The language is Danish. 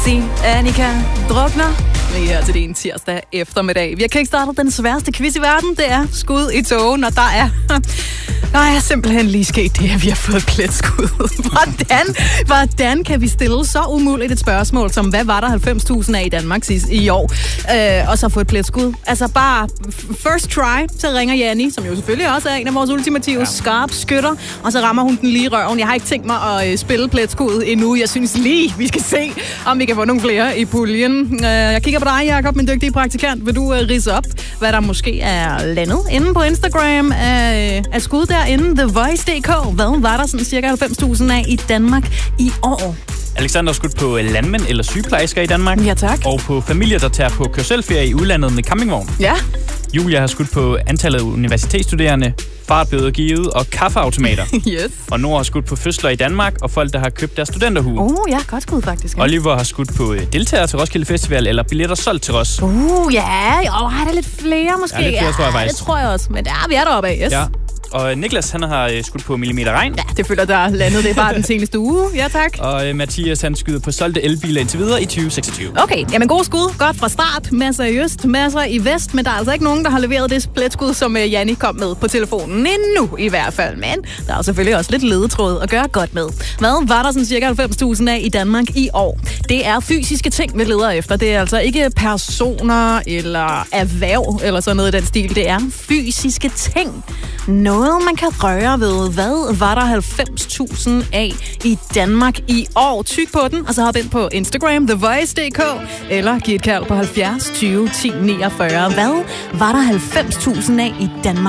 Annika drukner lige her til din tirsdag eftermiddag. Vi har kickstartet den sværeste quiz i verden. Det er skud i togen, og der er simpelthen lige sket det, at vi har fået pletskud. Hvordan kan vi stille så umuligt et spørgsmål som, hvad var der 90.000 af i Danmark i år, og så få et pletskud? Altså bare first try, så ringer Janni, som jo selvfølgelig også er en af vores ultimative skarpe skytter, og så rammer hun den lige i røven. Jeg har ikke tænkt mig at spille pletskud endnu. Jeg synes lige, vi skal se, om vi kan få nogle flere i puljen. Jeg kigger på dig, Jacob, min dygtige praktikant. Vil du ridse op, hvad der måske er landet inde på Instagram af skud derinde? The Voice.dk. Hvad var der sådan cirka 90.000 af i Danmark i år? Alexander har skudt på landmænd eller sygeplejersker i Danmark. Ja, tak. Og på familier, der tager på kørselsferie i udlandet med campingvogn. Ja. Julia har skudt på antallet af universitetsstuderende, fartbøder givet og kaffeautomater. Yes. Og Nora har skudt på fødsler i Danmark og folk, der har købt deres studenterhue. Ja, godt skud faktisk. Ja. Oliver har skudt på deltagere til Roskilde Festival eller billetter solgt til Ros. Ja. Er der lidt flere måske? Ja, lidt flere, tror jeg faktisk. Det tror jeg også. Men vi er deroppe af, yes. Ja. Og Niklas, han har skudt på millimeter regn. Ja, det føler der landet. Det er bare den seneste uge. Ja, tak. Og Mathias, han skyder på solgte elbiler indtil videre i 2026. Okay, jamen god skud. Godt fra start. Masser i øst, masser i vest. Men der er altså ikke nogen, der har leveret det spletskud, som Janni kom med på telefonen. Endnu i hvert fald. Men der er selvfølgelig også lidt ledetråd at gøre godt med. Hvad var der sådan cirka 90.000 af i Danmark i år? Det er fysiske ting, vi leder efter. Det er altså ikke personer eller erhverv eller sådan noget i den stil. Det er fysiske ting. Noget, man kan røre ved. Hvad var der 90.000 af i Danmark i år? Tyk på den, og så hop ind på Instagram, TheVoice.dk, eller giv et kald på 70 20 10 49. Hvad var der 90.000 af i Danmark?